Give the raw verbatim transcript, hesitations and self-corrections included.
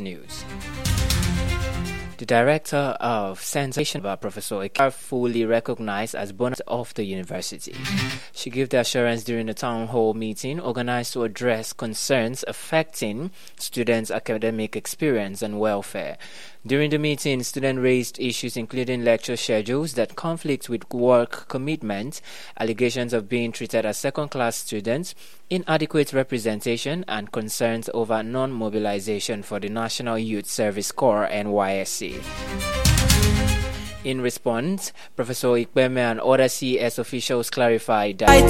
News. The director of Center Professor Ikar fully recognized as bonus of the university. She gave the assurance during a town hall meeting organized to address concerns affecting students' academic experience and welfare. During the meeting, students raised issues including lecture schedules that conflict with work commitments, allegations of being treated as second-class students, inadequate representation, and concerns over non-mobilization for the National Youth Service Corps N Y S C. In response, Professor Ikpeme and other C S officials clarified that